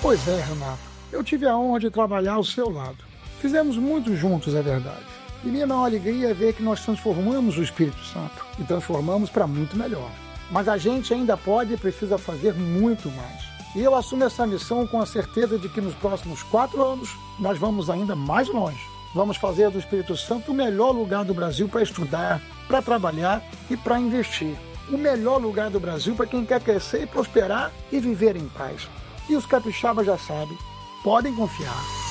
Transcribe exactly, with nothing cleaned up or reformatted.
Pois é, Renato. Eu tive a honra de trabalhar ao seu lado. Fizemos muito juntos, é verdade. E minha maior alegria é ver que nós transformamos o Espírito Santo e transformamos para muito melhor. Mas a gente ainda pode e precisa fazer muito mais. E eu assumo essa missão com a certeza de que nos próximos quatro anos nós vamos ainda mais longe. Vamos fazer do Espírito Santo o melhor lugar do Brasil para estudar, para trabalhar e para investir. O melhor lugar do Brasil para quem quer crescer e prosperar e viver em paz. E os capixabas já sabem, podem confiar.